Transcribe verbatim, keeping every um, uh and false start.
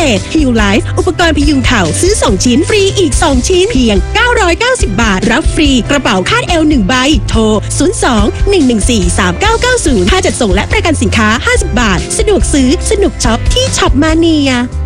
ษ Heal Life อุปกรณ์พยุงเข่าซื้อสองชิ้นฟรีอีกสองชิ้นเพียงเก้าร้อยเก้าสิบบาทรับฟรีกระเป๋าคาดเอวหนึ่งใบโทรศูนย์ สอง หนึ่ง หนึ่ง สี่ สาม เก้า เก้า ศูนย์ค่าจัดส่งและประกันสินค้าห้าสิบบาทสะดวกซื้อสนุกช็อปที่ช็อปมาเนีย